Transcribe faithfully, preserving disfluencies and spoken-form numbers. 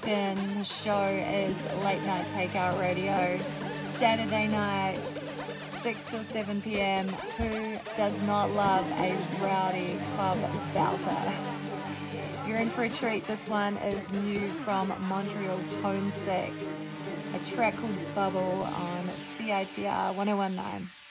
locked in. The show is Late Night Takeout Radio, Saturday night, six till seven p.m. Who does not love a rowdy club bouter? You're in for a treat. This one is new from Montreal's Homesick, a track called Bubble on C I T R one oh one nine.